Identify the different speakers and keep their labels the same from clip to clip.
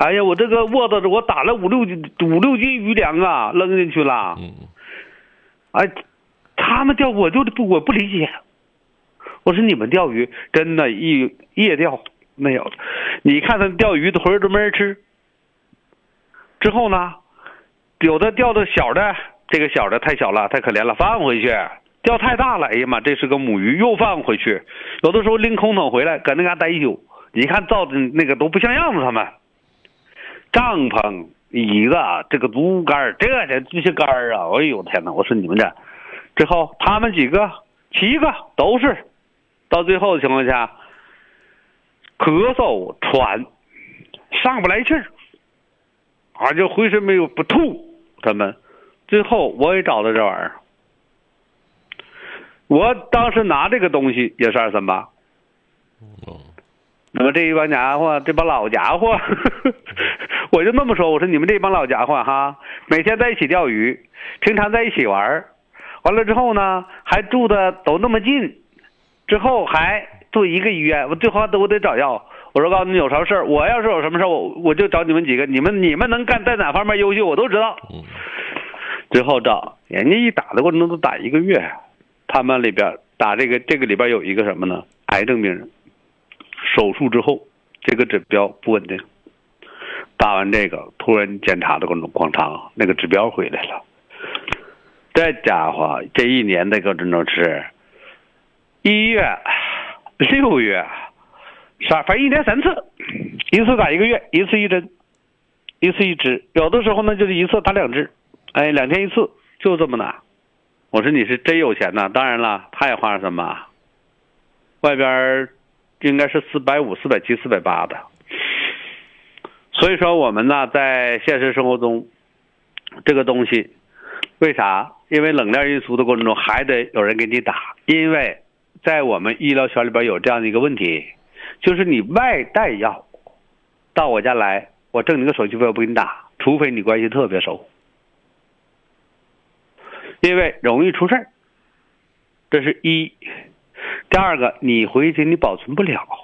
Speaker 1: 哎呀，我这个窝子我打了五六斤余粮啊，扔进去了。哎，他们钓我不理解。我说你们钓鱼真的夜钓没有？你看他钓鱼的回来都没人吃。之后呢，有的钓的小的，这个小的太小了，太可怜了，放回去；钓太大了，哎呀妈，这是个母鱼，又放回去。有的时候拎空桶回来，搁那嘎待一宿。你看造的那个都不像样子，他们帐篷、椅子、这个竹竿，这些竿啊，哎呦天哪！我说你们这，之后他们几个7个都是，到最后的情况下，咳嗽喘，上不来气儿，啊，就浑身没有不吐。他们最后我也找到这玩意儿，我当时拿这个东西也是238。那么这一帮家伙，这帮老家伙，我就那么说，我说你们这帮老家伙哈，每天在一起钓鱼，平常在一起玩，完了之后呢，还住的都那么近，之后还住一个医院，我最后我得找药。我说告诉你有什么事，我要是有什么事，我就找你们几个，你们能干在哪方面优秀，我都知道。最后找人家一打的过程中都打1个月，他们里边打这个里边有一个什么呢？癌症病人。手术之后，这个指标不稳定。打完这个，突然检查的过程中，广场那个指标回来了。这家伙这一年的过程中是1月、6月、反正1年3次，一次打1个月，一次1针，一次1支。有的时候呢，就是一次打2支，哎，2天1次，就这么打。我说你是真有钱呐！当然了，他也花什么？外边应该是450、470、480的。所以说我们呢，在现实生活中，这个东西为啥？因为冷链运输的过程中还得有人给你打，因为在我们医疗圈里边有这样的一个问题，就是你外带药到我家来，我挣你个手续费我不给你打，除非你关系特别熟，因为容易出事儿，这是一。第二个，你回去你保存不了，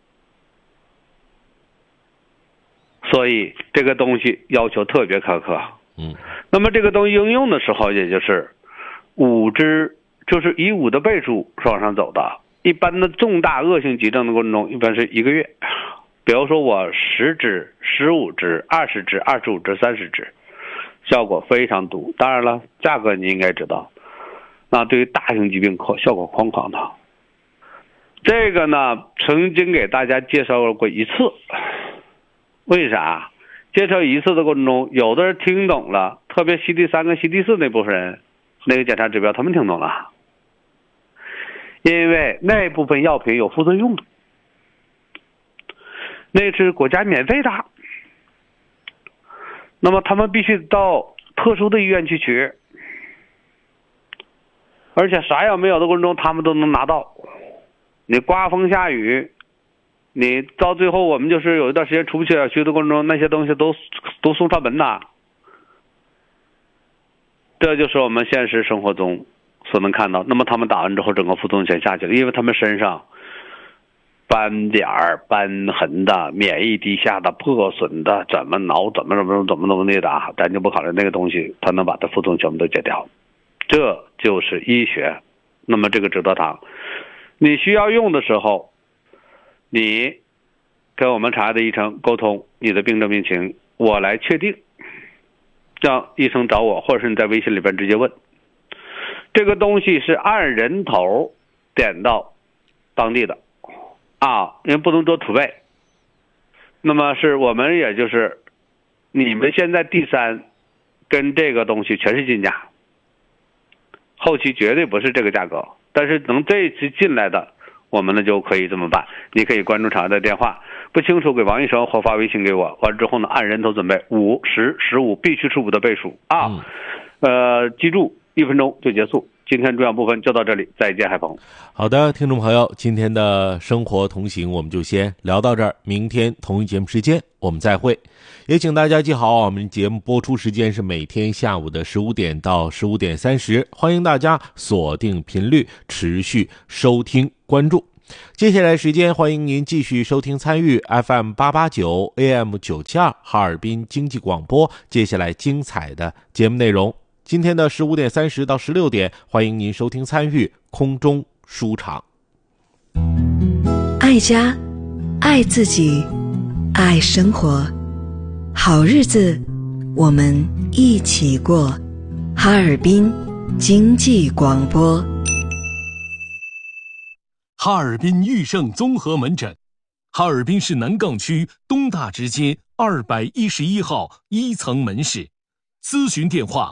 Speaker 1: 所以这个东西要求特别苛刻。那么这个东西应用的时候，也就是5支，就是以5的倍数是往上走的。一般的重大恶性急症的过程中，一般是1个月。比如说我10支、15支、20支、25支、30支，效果非常毒。当然了，价格你应该知道，那对于大型疾病效果哐哐的。这个呢，曾经给大家介绍过一次。为啥？介绍一次的过程中，有的人听懂了，特别CD3跟CD4那部分人，那个检查指标他们听懂了，因为那部分药品有副作用，那是国家免费的，那么他们必须到特殊的医院去取，而且啥药没有的过程中他们都能拿到。你刮风下雨，你到最后我们就是有一段时间出不去小区的过程中，那些东西都送上门呐。这就是我们现实生活中所能看到。那么他们打完之后，整个副作用全下去了，因为他们身上斑点、斑痕的、免疫低下的、破损的，怎么挠怎么地的，咱就不考虑那个东西，它能把它副作用全部都解掉。这就是医学。那么这个止咳糖，你需要用的时候，你跟我们茶的医生沟通你的病症病情，我来确定，让医生找我，或者是你在微信里边直接问。这个东西是按人头点到当地的啊，因为不能做土备。那么是我们也就是你们现在第3跟这个东西全是进价，后期绝对不是这个价格，但是能这一次进来的，我们呢就可以这么办。你可以关注厂的电话，不清楚给王医生或发微信给我，完之后呢按人头准备5、10、15，必须是5的倍数啊。记住1分钟就结束。今天重要部分就到这里，再见，海鹏。
Speaker 2: 好的，听众朋友，今天的生活同行我们就先聊到这儿，明天同一节目时间我们再会。也请大家记好，我们节目播出时间是每天下午的15点到15点30，欢迎大家锁定频率，持续收听关注。 接下来时间，欢迎您继续收听参与 FM 889 AM 972哈尔滨经济广播。接下来精彩的节目内容，今天的15点30到16点，欢迎您收听参与空中书场。
Speaker 3: 爱家，爱自己，爱生活，好日子我们一起过。哈尔滨经济广播。
Speaker 4: 哈尔滨裕盛综合门诊，哈尔滨市南岗区东大直街211号1层门市，咨询电话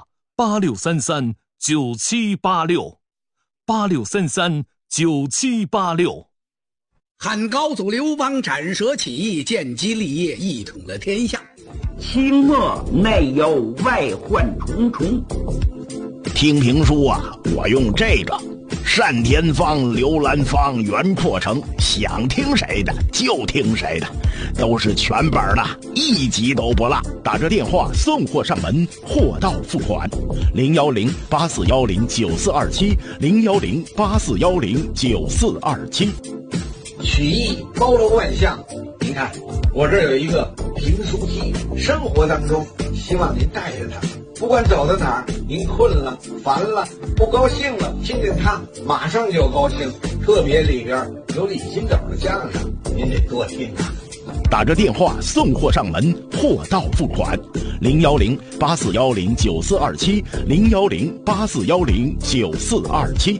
Speaker 4: 86339786，86339786。
Speaker 5: 汉高祖刘邦斩蛇起义，建基立业，一统了天下。
Speaker 6: 清末内忧外患重重，听评书啊，我用这个单田芳、刘兰芳、袁阔成，想听谁的就听谁的，都是全本的，一集都不落。打着电话送货上门，货到付款。010-8410-9427，010-8410-9427。
Speaker 7: 曲艺包罗万象，您看我这儿有一个评书机，生活当中希望您带着它，不管走到哪儿，您困了、烦了、不高兴了，听见它马上就高兴。特别里边有李金斗的相声，您得多听啊。
Speaker 6: 打着电话送货上门，货到付款。010-8410-9427，010-8410-9427。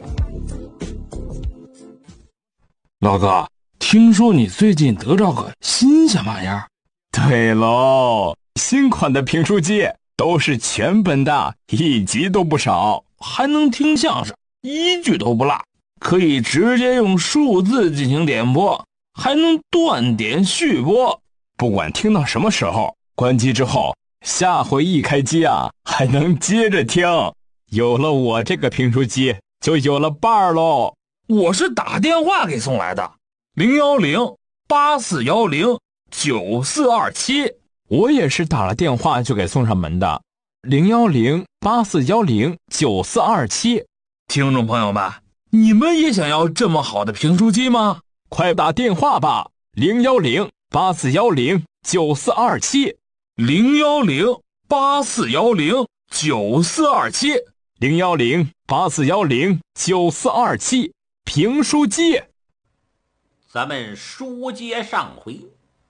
Speaker 8: 老哥，听说你最近得着个新鲜玩意儿？
Speaker 9: 对喽，新款的评书机都是全本的，一集都不少，
Speaker 8: 还能听相声，一句都不落，可以直接用数字进行点播，还能断点续播。
Speaker 9: 不管听到什么时候，关机之后，下回一开机啊，还能接着听。有了我这个评书机，就有了伴儿喽。
Speaker 8: 我是打电话给送来的，010-8410-9427。
Speaker 9: 我也是打了电话就给送上门的，010-8410-9427。
Speaker 8: 听众朋友们，你们也想要这么好的评书机吗？
Speaker 9: 快打电话吧，010-8410-9427，010-8410-9427，评书机。
Speaker 10: 咱们书接上回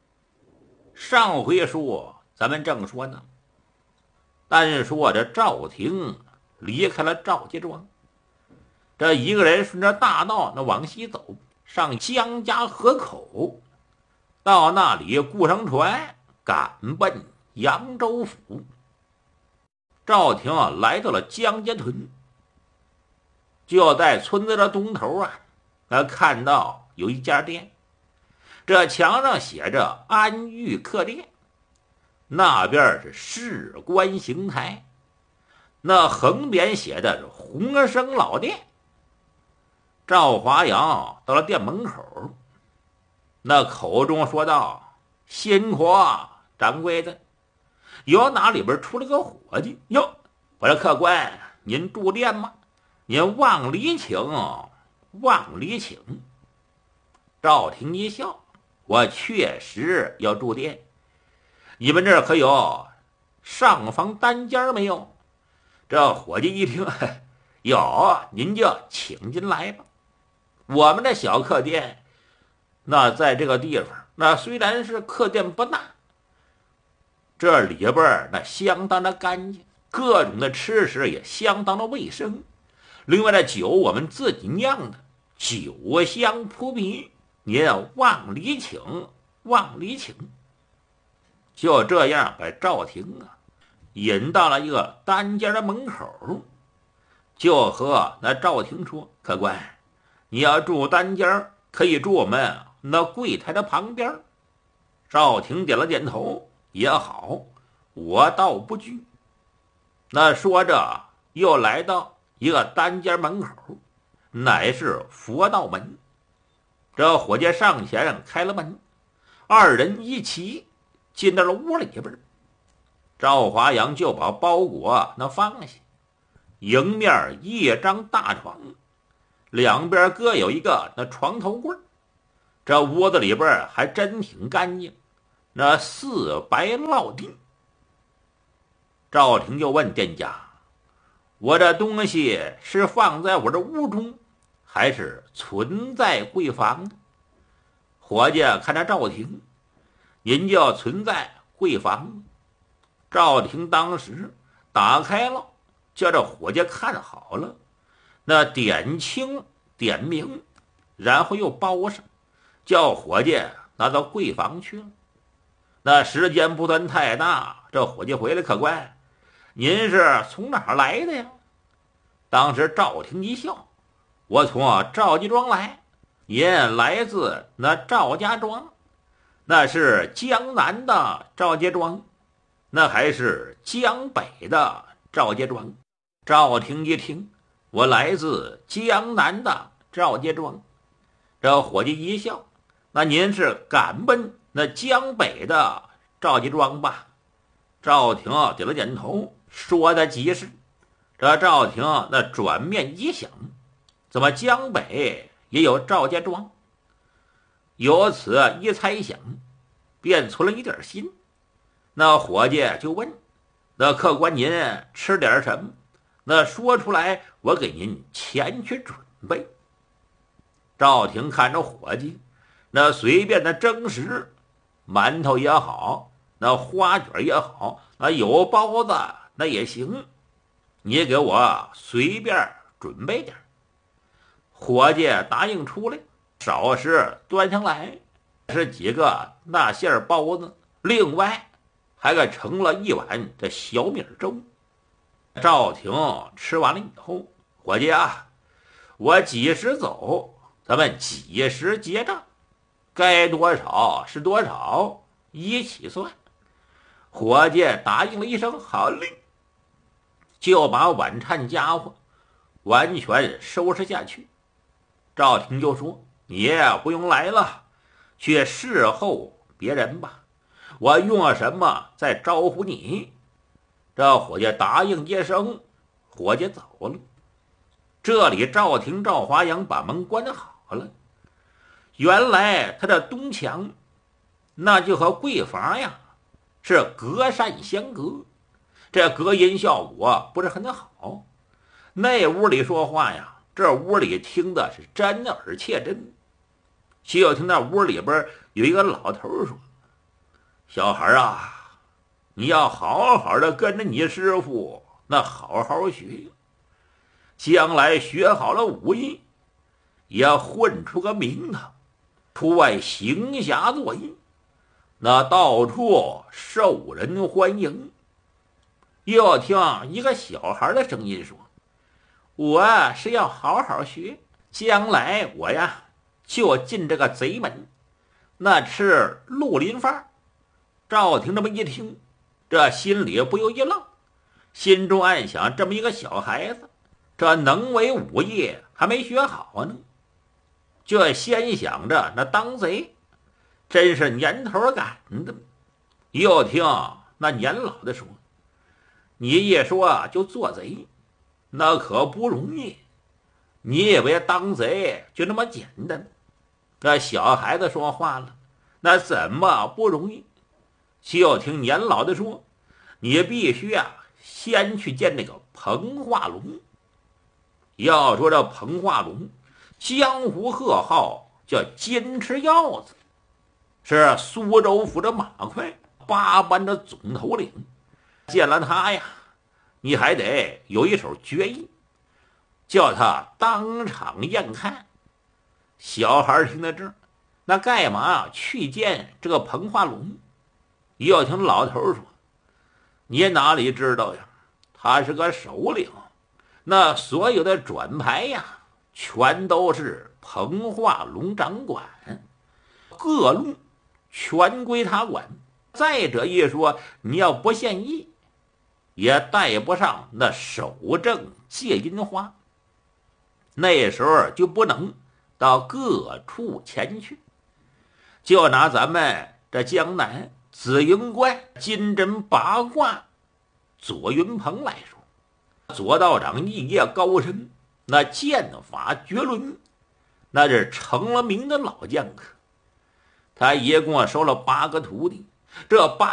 Speaker 10: 说，咱们正说呢，单说这赵廷离开了赵家庄，这一个人顺着大道那往西走，上江家河口，到那里雇上船，赶奔扬州府。赵廷来到了江家屯，就在村子的东头看到有一家店，这墙上写着安裕客店，那边是士官邢台，那横边写的是洪生老店。赵华阳到了店门口，那口中说道：“辛苦掌柜的，有哪里边出了个伙计哟？我说客官，您住店吗？您往里请，往里请。”赵廷一笑：“我确实要住店，你们这儿可有上房单间没有？”这伙计一听，有，您就请进来吧。我们的小客店，那在这个地方，那虽然是客店不大，这里边那相当的干净，各种的吃食也相当的卫生。另外的酒我们自己酿的，酒香扑鼻，您往里请，往里请。就这样把赵廷引到了一个单间的门口，就和那赵廷说：“客官，你要住单间，可以住我们那柜台的旁边。”赵廷点了点头：“也好，我倒不惧。”那说着又来到一个单间门口，乃是佛道门。这伙计上前开了门，二人一起进到了屋里边。赵华阳就把包裹那放下，迎面一张大床，两边各有一个那床头柜， 这屋子里边还真挺干净，那四白落地。赵廷就问店家：我这东西是放在我这屋中，还是存在柜房呢？伙计看着赵廷：您就存在柜房。赵廷当时打开了，叫这伙计看好了，那点清点明，然后又包上，叫伙计拿到柜房去了。那时间不算太大，这伙计回来可怪：您是从哪儿来的呀？当时赵廷一笑：我从赵家庄来。您来自那赵家庄，那是江南的赵家庄，那还是江北的赵家庄？赵廷一听：我来自江南的赵家庄。这伙计一笑：那您是赶奔那江北的赵家庄吧？赵廷点了点头，说的极是。这赵廷那转面一想，怎么江北也有赵家庄？由此一猜想，便存了一点心。那伙计就问：那客官您吃点什么？那说出来，我给您前去准备。赵廷看着伙计，那随便的蒸食，馒头也好，那花卷也好，那有包子那也行，你给我随便准备点。伙计答应出来，少时端上来是几个那馅包子，另外还给盛了一碗这小米粥。赵廷吃完了以后：伙计啊，我几时走，咱们几时结账，该多少是多少，一起算。伙计答应了一声好嘞，就把晚餐家伙完全收拾下去。赵廷就说：你不用来了，去侍候别人吧，我用什么再招呼你。这伙计答应一声，伙计走了。这里赵廷、赵华阳把门关好了。原来他这东墙那就和柜房呀是隔扇相隔，这隔音效果不是很好。那屋里说话呀，这屋里听的是真耳切真。就听那屋里边有一个老头说：小孩啊，你要好好的跟着你师傅那好好学，将来学好了武艺，也要混出个名堂，出外行侠作义，那到处受人欢迎。又听一个小孩的声音说：我是要好好学，将来我呀就进这个贼门，那吃绿林饭。赵廷这么一听，这心里不由一愣，心中暗想：这么一个小孩子，这能为武艺还没学好呢，就先想着那当贼，真是年头赶的。又听那年老的说：你一说就做贼，那可不容易，你以为当贼就那么简单？这小孩子说话了：那怎么不容易？就听年老的说：你必须先去见那个彭化龙。要说这彭化龙，江湖贺号叫金翅鹞子，是苏州府的马快8班的总头领。见了他呀，你还得有一手绝艺，叫他当场验看。小孩听到这儿，那干嘛去见这个彭化龙？又听老头说：你哪里知道呀，他是个首领，那所有的转牌呀全都是彭化龙掌管，各路全归他管。再者一说，你要不献艺，也带不上那守正戒阴花，那时候就不能到各处前去。就拿咱们这江南紫云观金针八卦左云鹏来说，左道长艺业高深，那剑法绝伦，那是成了名的老将客。 他一共收了8个徒弟，这8